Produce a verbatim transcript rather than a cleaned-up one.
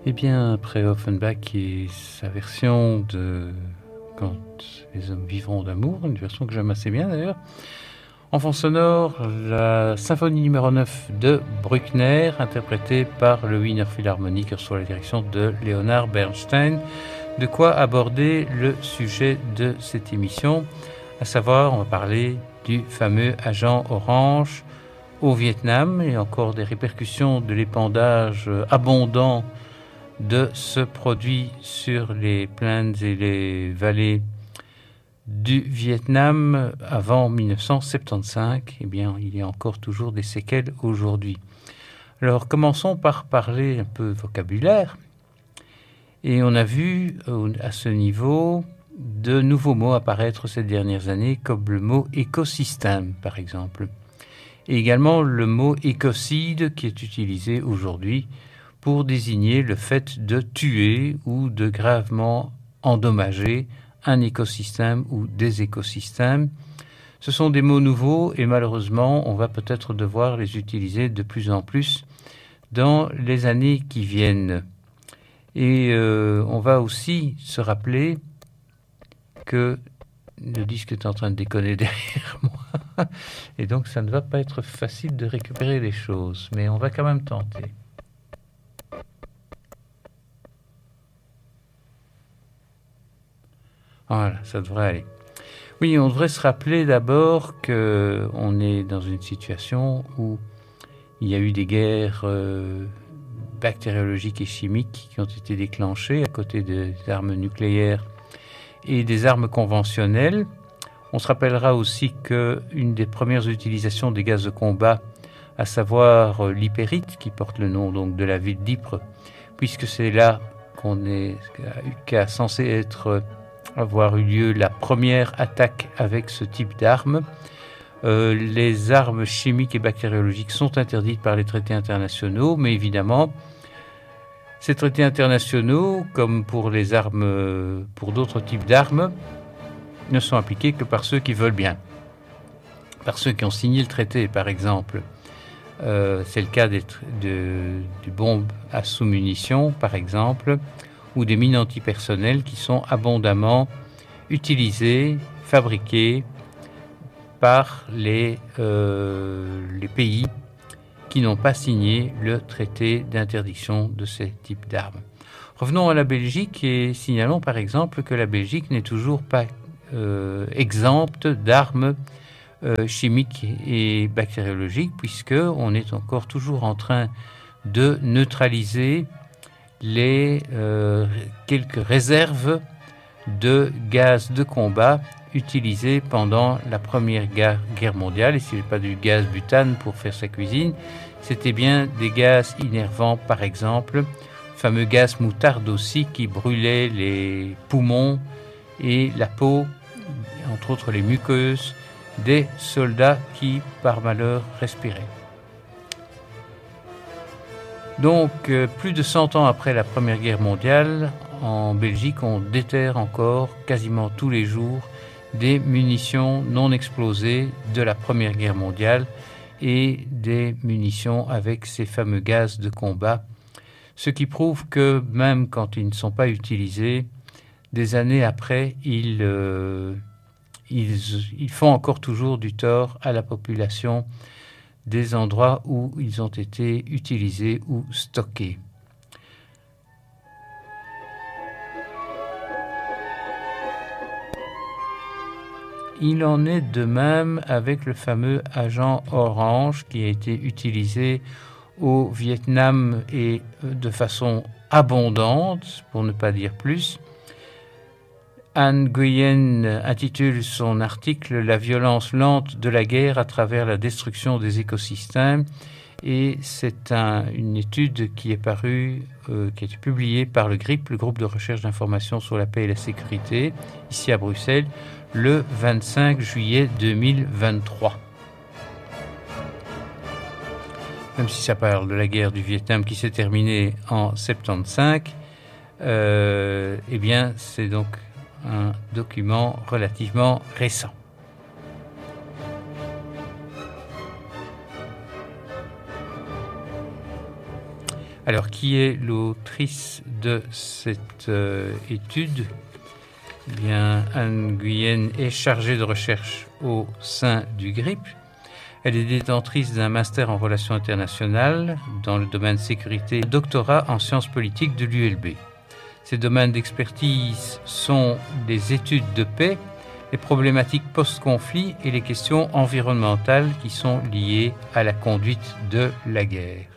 Eh bien, après Offenbach et sa version de Quand les hommes vivront d'amour, une version que j'aime assez bien d'ailleurs, en fond sonore, la symphonie numéro neuf de Bruckner, interprétée par le Wiener Philharmoniker sous la direction de Leonard Bernstein. De quoi aborder le sujet de cette émission, à savoir, on va parler du fameux agent orange au Vietnam et encore des répercussions de l'épandage abondant de ce produit sur les plaines et les vallées du Vietnam avant dix-neuf cent soixante-quinze. Eh bien, il y a encore toujours des séquelles aujourd'hui. Alors, commençons par parler un peu vocabulaire. Et on a vu à ce niveau de nouveaux mots apparaître ces dernières années, comme le mot écosystème, par exemple. Et également le mot écocide qui est utilisé aujourd'hui pour désigner le fait de tuer ou de gravement endommager un écosystème ou des écosystèmes. Ce sont des mots nouveaux et malheureusement, on va peut-être devoir les utiliser de plus en plus dans les années qui viennent. Et euh, on va aussi se rappeler que le disque est en train de déconner derrière moi et donc ça ne va pas être facile de récupérer les choses, mais on va quand même tenter. Voilà, ça devrait aller. Oui, on devrait se rappeler d'abord qu'on est dans une situation où il y a eu des guerres euh, bactériologiques et chimiques qui ont été déclenchées à côté des armes nucléaires et des armes conventionnelles. On se rappellera aussi qu'une des premières utilisations des gaz de combat, à savoir l'Ypérite, qui porte le nom donc de la ville d'Ypres, puisque c'est là qu'on est, qu'a censé être avoir eu lieu la première attaque avec ce type d'armes. Euh, les armes chimiques et bactériologiques sont interdites par les traités internationaux, mais évidemment, ces traités internationaux, comme pour les armes, pour d'autres types d'armes, ne sont appliqués que par ceux qui veulent bien, par ceux qui ont signé le traité, par exemple. Euh, c'est le cas des, de, des bombes à sous-munitions, par exemple, ou des mines antipersonnelles qui sont abondamment utilisées, fabriquées par les, euh, les pays qui n'ont pas signé le traité d'interdiction de ces types d'armes. Revenons à la Belgique et signalons par exemple que la Belgique n'est toujours pas euh, exempte d'armes euh, chimiques et bactériologiques, puisqu'on est encore toujours en train de neutraliser les euh, quelques réserves de gaz de combat utilisés pendant la Première Guerre mondiale. Et s'il n'y avait pas du gaz butane pour faire sa cuisine, c'était bien des gaz innervants, par exemple, le fameux gaz moutarde aussi qui brûlait les poumons et la peau, entre autres les muqueuses, des soldats qui, par malheur, respiraient. Donc, euh, plus de cent ans après la Première Guerre mondiale, en Belgique, on déterre encore quasiment tous les jours des munitions non explosées de la Première Guerre mondiale et des munitions avec ces fameux gaz de combat, ce qui prouve que même quand ils ne sont pas utilisés, des années après, ils, euh, ils, ils font encore toujours du tort à la population des endroits où ils ont été utilisés ou stockés. Il en est de même avec le fameux agent orange qui a été utilisé au Vietnam et de façon abondante, pour ne pas dire plus. Anh Nguyen intitule son article « La violence lente de la guerre à travers la destruction des écosystèmes » et c'est un, une étude qui est parue, euh, qui a été publiée par le GRIP, le groupe de recherche d'information sur la paix et la sécurité, ici à Bruxelles, le vingt-cinq juillet deux mille vingt-trois. Même si ça parle de la guerre du Vietnam qui s'est terminée en soixante-quinze, euh, eh bien c'est donc un document relativement récent. Alors, qui est l'autrice de cette euh, étude ? Eh bien, Anne Guyenne est chargée de recherche au sein du G R I P. Elle est détentrice d'un master en relations internationales dans le domaine sécurité, doctorat en sciences politiques de l'U L B. Ses domaines d'expertise sont les études de paix, les problématiques post-conflit et les questions environnementales qui sont liées à la conduite de la guerre.